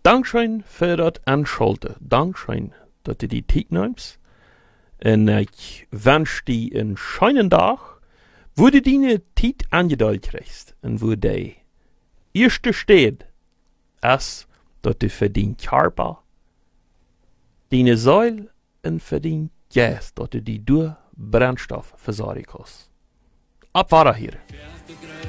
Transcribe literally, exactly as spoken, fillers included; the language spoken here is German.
Dankeschön für das Anschalten. Dankeschön, dass du die Zeit nimmst. Und ich wünsche dir einen schönen Tag, wo du deine Zeit angedeutet kriegst und wo der erste steht, ist, dass du für deinen Körper, deine Säule und für dein Geist, dass du die durch Brennstoff versorgen kannst. Ab weiter hier.